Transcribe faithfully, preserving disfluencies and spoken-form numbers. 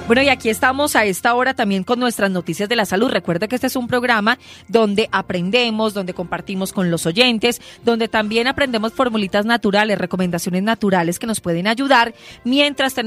Bueno, y aquí estamos a esta hora también con nuestras noticias de la salud. Recuerda que este es un programa donde aprendemos, donde compartimos con los oyentes, donde también aprendemos formulitas naturales, recomendaciones naturales que nos pueden ayudar mientras tenemos